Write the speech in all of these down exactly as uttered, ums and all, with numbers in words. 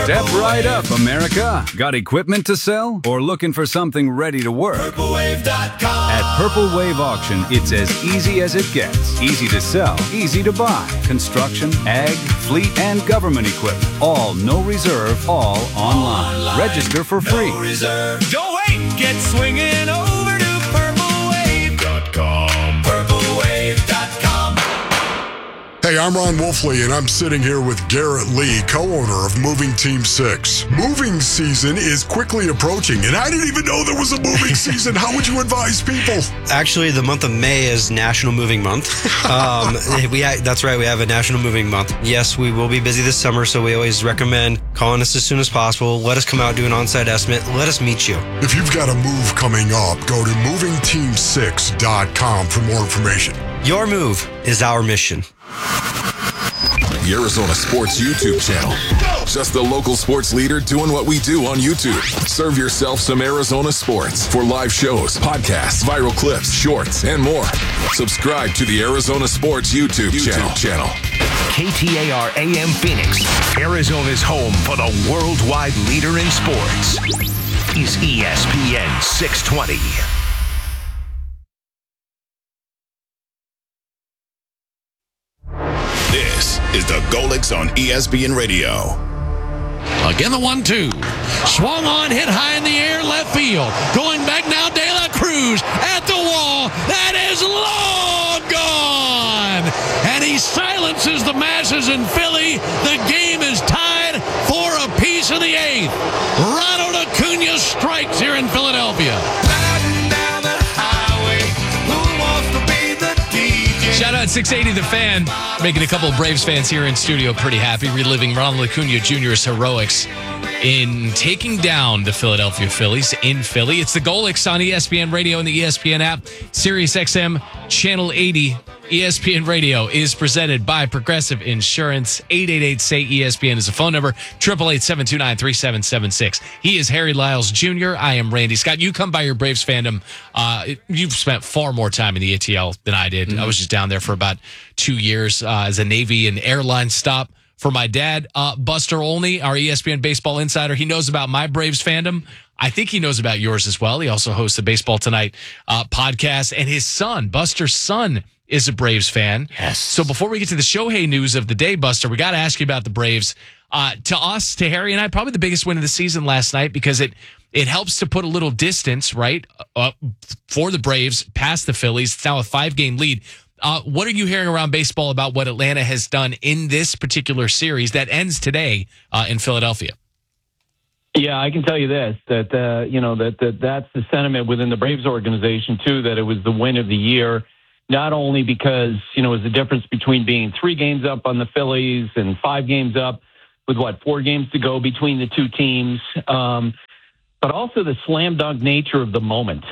Step right up, America. Got equipment to sell or looking for something ready to work? Purple Wave dot com. At Purple Wave Auction, it's as easy as it gets. Easy to sell, easy to buy. Construction, ag, fleet, and government equipment. All no reserve, all online. online. Register for free. No reserve. Don't wait. Get swinging over to Purple Wave dot com. Purple Wave dot com. Hey, I'm Ron Wolfley, and I'm sitting here with Garrett Lee, co-owner of Moving Team six. Moving season is quickly approaching, and I didn't even know there was a moving season. How would you advise people? Actually, the month of May is National Moving Month. Um, we That's right, we have a National Moving Month. Yes, we will be busy this summer, so we always recommend calling us as soon as possible. Let us come out, do an on-site estimate. Let us meet you. If you've got a move coming up, go to moving team six dot com for more information. Your move is our mission. The Arizona Sports YouTube channel. Just the local sports leader doing what we do on YouTube. Serve yourself some Arizona sports for live shows, podcasts, viral clips, shorts, and more. Subscribe to the Arizona Sports YouTube, YouTube channel. K T A R A M Phoenix, Arizona's home for the worldwide leader in sports, is E S P N six twenty. This is the Golix on E S P N Radio. Again, the one two. Swung on, hit high in the air, left field. Going back now, De La Cruz at the wall. That is long gone. And he silences the masses in Philly. The game is tied for a piece of the eighth. Ronald Acuna strikes here in Philadelphia. Shout out six eighty The Fan, making a couple of Braves fans here in studio pretty happy, reliving Ronald Acuna Junior's heroics in taking down the Philadelphia Phillies in Philly. It's the Golix on E S P N Radio and the E S P N app. Sirius X M, Channel eighty. E S P N Radio is presented by Progressive Insurance. eight eight eight, S A Y, E S P N is the phone number. eight eight eight, seven two nine, three seven seven six. He is Harry Lyles Junior I am Randy Scott. You come by your Braves fandom. Uh, you've spent far more time in the A T L than I did. Mm-hmm. I was just down there for about two years uh, as a Navy and airline stop for my dad. Uh, Buster Olney, our E S P N baseball insider, he knows about my Braves fandom. I think he knows about yours as well. He also hosts the Baseball Tonight uh, podcast. And his son, Buster's son, is a Braves fan. Yes. So before we get to the Shohei news of the day, Buster, we got to ask you about the Braves. Uh, to us, to Harry and I, probably the biggest win of the season last night because it it helps to put a little distance, right, uh, for the Braves past the Phillies. It's now a five-game lead. Uh, what are you hearing around baseball about what Atlanta has done in this particular series that ends today uh, in Philadelphia? Yeah, I can tell you this, that, uh, you know, that, that that's the sentiment within the Braves organization, too, that it was the win of the year. Not only because, you know, it was the difference between being three games up on the Phillies and five games up with, what, four games to go between the two teams, um, but also the slam dunk nature of the moment,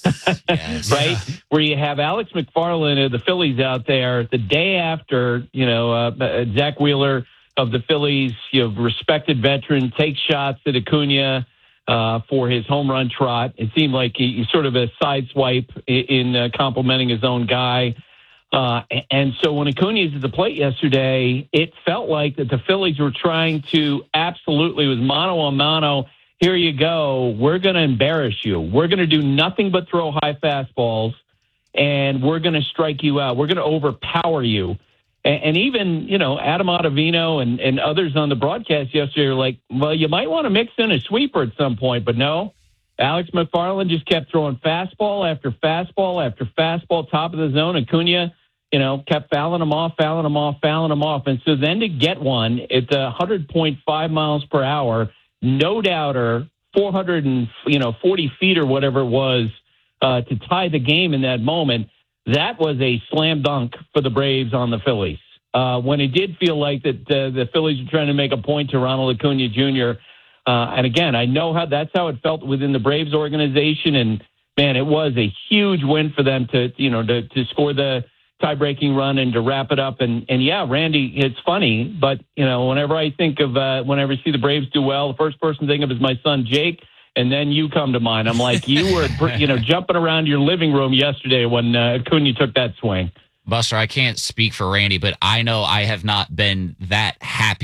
yes. right? Yeah. Where you have Alex McFarland of the Phillies out there the day after, you know, uh, Zach Wheeler of the Phillies, you know, respected veteran, takes shots at Acuna, Uh, for his home run trot. It seemed like he, he sort of a side swipe in, in uh, complimenting his own guy. Uh, and so when Acuna was at the plate yesterday, it felt like that the Phillies were trying to absolutely, it was mano a mano, here you go, we're going to embarrass you. We're going to do nothing but throw high fastballs, and we're going to strike you out. We're going to overpower you. And even, you know, Adam Ottavino and, and others on the broadcast yesterday are like, well, you might want to mix in a sweeper at some point. But no, Alex McFarland just kept throwing fastball after fastball after fastball, top of the zone. Acuna, you know, kept fouling them off, fouling them off, fouling them off. And so then to get one at one hundred point five miles per hour, no doubter, four hundred and, you know, forty feet or whatever it was uh, to tie the game in that moment. That was a slam dunk for the Braves on the Phillies. Uh, when it did feel like that uh, the Phillies were trying to make a point to Ronald Acuna Junior Uh, and again, I know how that's how it felt within the Braves organization. And man, it was a huge win for them to, you know, to, to score the tie-breaking run and to wrap it up. And, and yeah, Randy, it's funny, but you know, whenever I think of, uh, whenever I see the Braves do well, the first person I think of is my son, Jake. And then you come to mind. I'm like, you were, you know, jumping around your living room yesterday when uh, Acuna took that swing. Buster, I can't speak for Randy, but I know I have not been that happy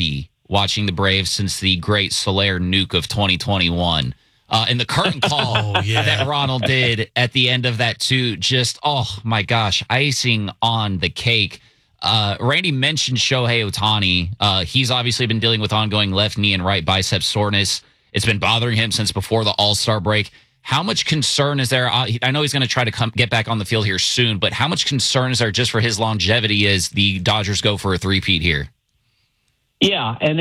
watching the Braves since the great Soler nuke of twenty twenty-one. Uh, and the curtain call oh, yeah. that Ronald did at the end of that, too, just, oh, my gosh, icing on the cake. Uh, Randy mentioned Shohei Ohtani. Uh, he's obviously been dealing with ongoing left knee and right bicep soreness. It's been bothering him since before the All-Star break. How much concern is there? I know he's going to try to come get back on the field here soon, but how much concern is there just for his longevity as the Dodgers go for a three-peat here? Yeah, and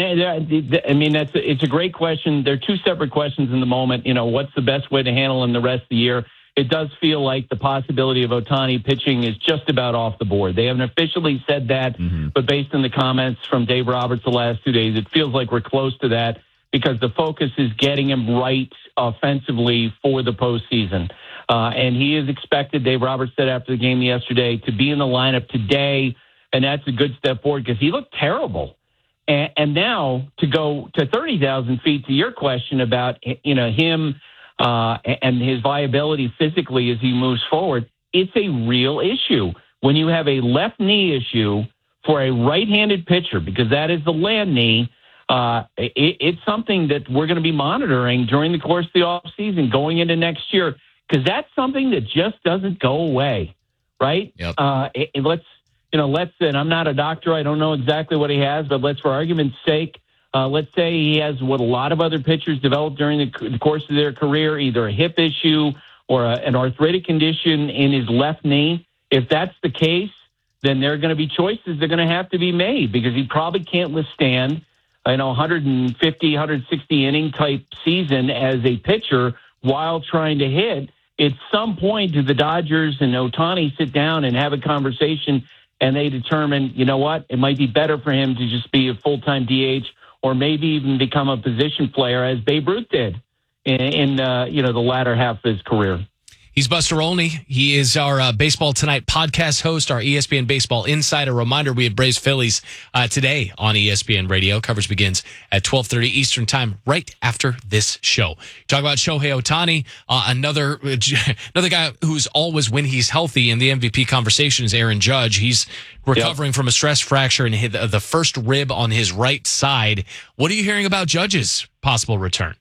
I mean that's it's a great question. They're two separate questions in the moment. You know, what's the best way to handle him the rest of the year? It does feel like the possibility of Ohtani pitching is just about off the board. They haven't officially said that, mm-hmm. but based on the comments from Dave Roberts the last two days, it feels like we're close to that because the focus is getting him right offensively for the postseason. Uh, and he is expected, Dave Roberts said after the game yesterday, to be in the lineup today, and that's a good step forward because he looked terrible. And, and now to go to thirty thousand feet to your question about, you know, him uh, and his viability physically as he moves forward, it's a real issue. When you have a left knee issue for a right-handed pitcher, because that is the land knee, uh, it, it's something that we're going to be monitoring during the course of the offseason going into next year, because that's something that just doesn't go away, right? Yep. Uh, it, it, let's You know, let's, and I'm not a doctor, I don't know exactly what he has, but let's, for argument's sake, uh, let's say he has what a lot of other pitchers develop during the, the course of their career, either a hip issue or a, an arthritic condition in his left knee. If that's the case, then there are going to be choices that are going to have to be made because he probably can't withstand, you know, one fifty, one sixty inning type season as a pitcher while trying to hit. At some point, do the Dodgers and Ohtani sit down and have a conversation and they determine, you know what, it might be better for him to just be a full-time D H or maybe even become a position player as Babe Ruth did in, in uh, you know, the latter half of his career. He's Buster Olney. He is our uh, Baseball Tonight podcast host, our E S P N Baseball Insider. Reminder, we have Braves Phillies uh, today on E S P N Radio. Coverage begins at twelve thirty Eastern Time right after this show. Talk about Shohei Ohtani, uh, another another guy who's always, when he's healthy, in the M V P conversation is Aaron Judge. He's recovering yep. from a stress fracture in his, the first rib on his right side. What are you hearing about Judge's possible return?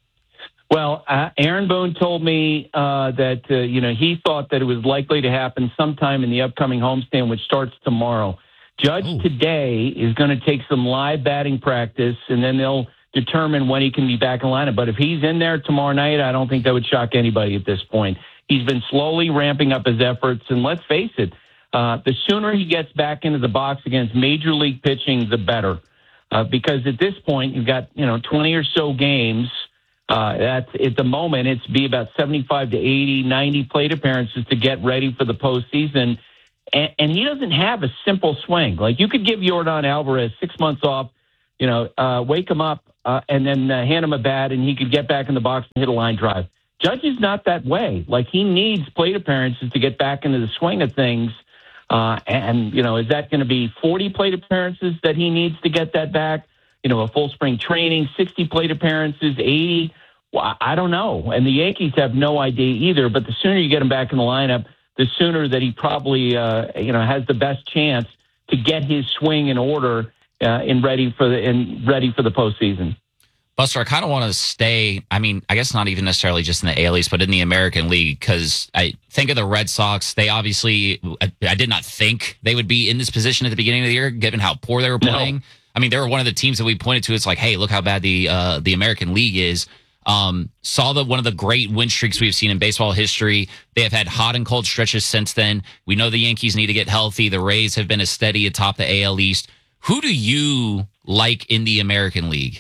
Well, uh, Aaron Boone told me uh, that, uh, you know, he thought that it was likely to happen sometime in the upcoming homestand, which starts tomorrow. Judge Ooh. today is going to take some live batting practice, and then they'll determine when he can be back in lineup. But if he's in there tomorrow night, I don't think that would shock anybody at this point. He's been slowly ramping up his efforts, and let's face it, uh, the sooner he gets back into the box against major league pitching, the better. Uh, because at this point, you've got, you know, twenty or so games. Uh, that's at the moment, it's be about seventy-five to eighty, ninety plate appearances to get ready for the postseason. And, and he doesn't have a simple swing. Like you could give Yordan Alvarez six months off, you know, uh, wake him up uh, and then uh, hand him a bat and he could get back in the box and hit a line drive. Judge is not that way. Like he needs plate appearances to get back into the swing of things. Uh, and, you know, is that going to be forty plate appearances that he needs to get that back? You know, a full spring training, sixty plate appearances, eighty. Well, I don't know. And the Yankees have no idea either. But the sooner you get him back in the lineup, the sooner that he probably, uh, you know, has the best chance to get his swing in order uh, and ready for the and ready for the postseason. Buster, I kind of want to stay, I mean, I guess not even necessarily just in the A L East, but in the American League, because I think of the Red Sox. They obviously, I, I did not think they would be in this position at the beginning of the year, given how poor they were playing. No. I mean, they were one of the teams that we pointed to. It's like, hey, look how bad the uh, the American League is. Um, saw the one of the great win streaks we've seen in baseball history. They have had hot and cold stretches since then. We know the Yankees need to get healthy. The Rays have been a steady atop the A L East. Who do you like in the American League?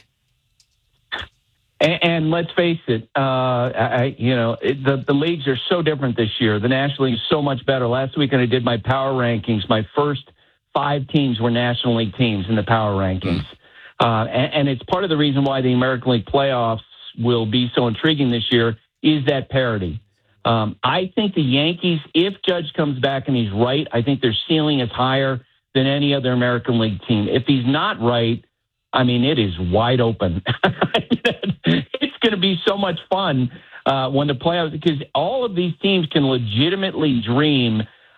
And, and let's face it, uh, I, you know, it, the, the leagues are so different this year. The National League is so much better. Last week when I did my power rankings, my first five teams were National League teams in the power rankings. Uh, and, and it's part of the reason why the American League playoffs will be so intriguing this year is that parity. Um, I think the Yankees, if Judge comes back and he's right, I think their ceiling is higher than any other American League team. If he's not right, I mean, it is wide open. It's going to be so much fun uh, when the playoffs, because all of these teams can legitimately dream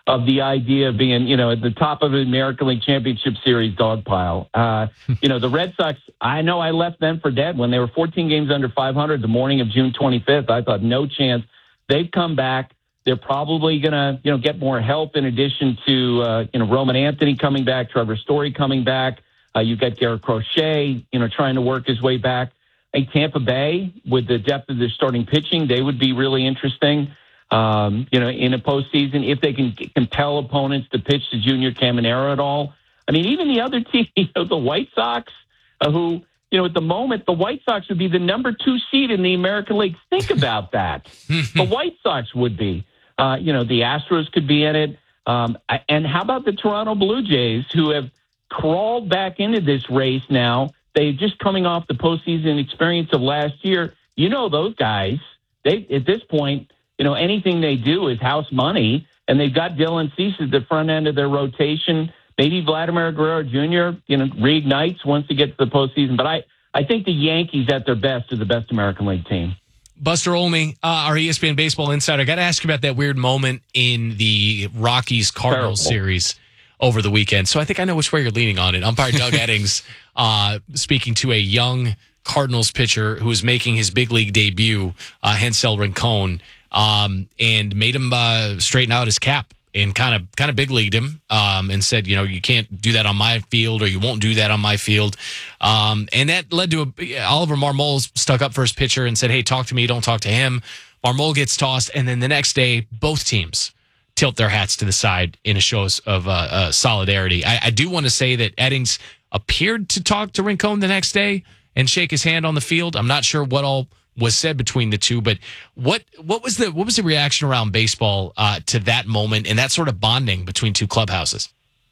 of the idea of being, you know, at the top of the American League Championship Series dog pile. Uh, you know, the Red Sox, I know I left them for dead when they were fourteen games under five hundred the morning of June twenty-fifth. I thought no chance. They've come back. They're probably going to, you know, get more help in addition to, uh, you know, Roman Anthony coming back, Trevor Story coming back. Uh, you've got Garrett Crochet, you know, trying to work his way back. I think Tampa Bay, with the depth of their starting pitching, they would be really interesting. Um, you know, in a postseason, if they can compel opponents to pitch to Junior Caminero at all. I mean, even the other team, you know, the White Sox, uh, who, you know, at the moment, the White Sox would be the number two seed in the American League. Think about that. The White Sox would be. Uh, you know, the Astros could be in it. Um, and how about the Toronto Blue Jays, who have crawled back into this race now? They're just coming off the postseason experience of last year. You know, those guys, they at this point, you know, anything they do is house money, and they've got Dylan Cease at the front end of their rotation. Maybe Vladimir Guerrero Junior, you know, reignites once he gets to the postseason. But I, I think the Yankees at their best are the best American League team. Buster Olney, uh, our E S P N Baseball Insider, I got to ask you about that weird moment in the Rockies-Cardinals series over the weekend. So I think I know which way you're leaning on it. Umpire Doug Eddings uh, speaking to a young Cardinals pitcher who was making his big league debut, uh, Hansel Rincon, um, and made him uh, straighten out his cap and kind of kind of big leagued him um, and said, you know, you can't do that on my field, or you won't do that on my field. Um, and that led to a, Oliver Marmol stuck up for his pitcher and said, hey, talk to me, don't talk to him. Marmol gets tossed, and then the next day, both teams tilt their hats to the side in a show of uh, uh, solidarity. I, I do want to say that Eddings appeared to talk to Rincon the next day and shake his hand on the field. I'm not sure what all was said between the two, but what what was the what was the reaction around baseball uh, to that moment and that sort of bonding between two clubhouses?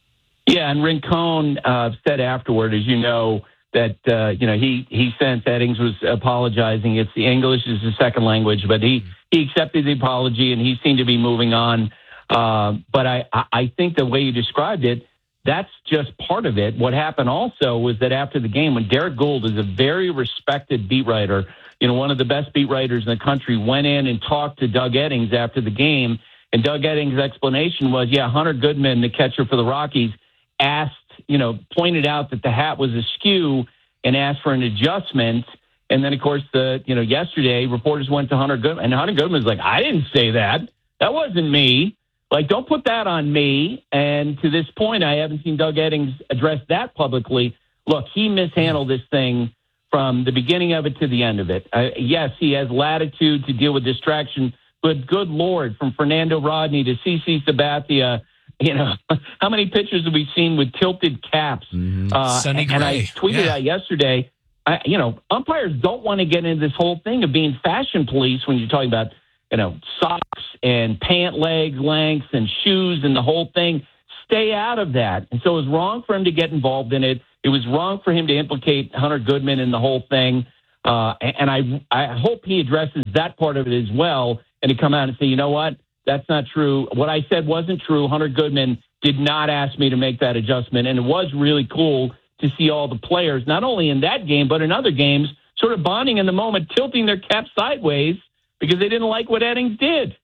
Yeah, and Rincon uh, said afterward, as you know, that uh, you know he he sensed Eddings was apologizing. It's the English is his second language, but he he accepted the apology and he seemed to be moving on. Uh, but I I think the way you described it, that's just part of it. What happened also was that after the game, when Derek Gould is a very respected beat writer, you know, one of the best beat writers in the country, went in and talked to Doug Eddings after the game. And Doug Eddings' explanation was, yeah, Hunter Goodman, the catcher for the Rockies, asked, you know, pointed out that the hat was askew and asked for an adjustment. And then, of course, the, you know, yesterday reporters went to Hunter Goodman, and Hunter Goodman was like, I didn't say that. That wasn't me. Like, don't put that on me. And to this point, I haven't seen Doug Eddings address that publicly. Look, he mishandled this thing from the beginning of it to the end of it. Uh, yes, he has latitude to deal with distraction, but good Lord, from Fernando Rodney to CeCe Sabathia, you know, how many pitchers have we seen with tilted caps? Mm-hmm. Uh, Sonny and, and I tweeted yeah. out yesterday, I, you know, umpires don't want to get into this whole thing of being fashion police when you're talking about, you know, socks and pant leg lengths and shoes and the whole thing. Stay out of that. And so it was wrong for him to get involved in it. It was wrong for him to implicate Hunter Goodman in the whole thing. Uh, and I I hope he addresses that part of it as well and to come out and say, you know what, that's not true. What I said wasn't true. Hunter Goodman did not ask me to make that adjustment. And it was really cool to see all the players, not only in that game, but in other games, sort of bonding in the moment, tilting their caps sideways because they didn't like what Eddings did.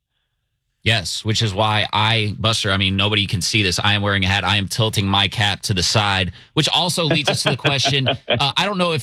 Yes, which is why I, Buster, I mean, nobody can see this. I am wearing a hat. I am tilting my cap to the side, which also leads us to the question. Uh, I don't know if